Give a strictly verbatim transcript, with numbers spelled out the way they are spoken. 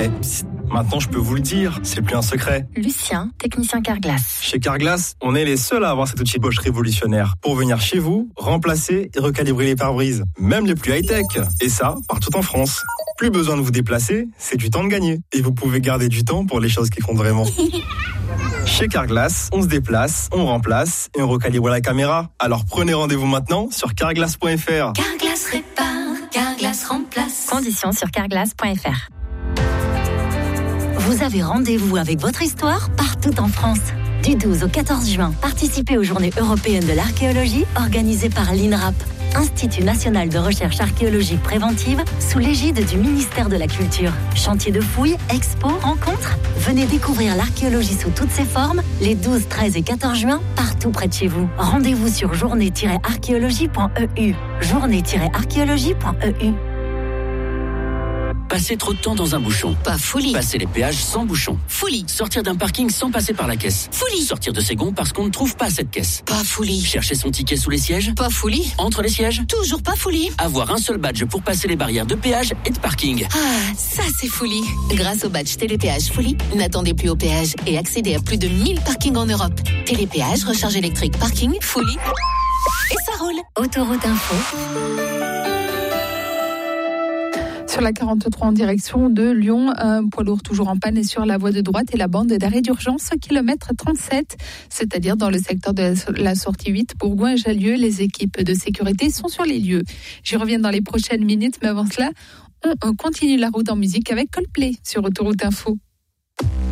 Eh, psst, maintenant je peux vous le dire, c'est plus un secret. Lucien, technicien Carglass. Chez Carglass, on est les seuls à avoir cet outil Bosch révolutionnaire pour venir chez vous, remplacer et recalibrer les pare-brises, même les plus high-tech. Et ça, partout en France. Plus besoin de vous déplacer, c'est du temps de gagner. Et vous pouvez garder du temps pour les choses qui comptent vraiment. Chez Carglass, on se déplace, on remplace et on recalibre la caméra. Alors prenez rendez-vous maintenant sur carglass point f r. Carglass répare, Carglass remplace. Conditions sur carglass point f r. Vous avez rendez-vous avec votre histoire partout en France. Du douze au quatorze juin, participez aux Journées européennes de l'archéologie organisées par l'INRAP, Institut national de recherche archéologique préventive, sous l'égide du ministère de la Culture. Chantier de fouilles, expos, rencontres. Venez découvrir l'archéologie sous toutes ses formes les douze, treize et quatorze juin, partout près de chez vous. Rendez-vous sur journée tiret archéologie point e u. journée tiret archéologie point e u. Passer trop de temps dans un bouchon. Pas folie. Passer les péages sans bouchon. Folie. Sortir d'un parking sans passer par la caisse. Folie. Sortir de ses gonds parce qu'on ne trouve pas cette caisse. Pas folie. Chercher son ticket sous les sièges. Pas folie. Entre les sièges. Toujours pas folie. Avoir un seul badge pour passer les barrières de péage et de parking. Ah, ça c'est folie. Grâce au badge Télépéage Folie, n'attendez plus au péage et accédez à plus de mille parkings en Europe. Télépéage, recharge électrique, parking, folie. Et ça roule. Autoroute Info. Sur la quarante-trois en direction de Lyon, un poids lourd toujours en panne est sur la voie de droite et la bande d'arrêt d'urgence kilomètre trente-sept, c'est-à-dire dans le secteur de la sortie huit, Bourgoin-Jallieu. Les équipes de sécurité sont sur les lieux. J'y reviens dans les prochaines minutes, mais avant cela, on continue la route en musique avec Coldplay sur Autoroute Info.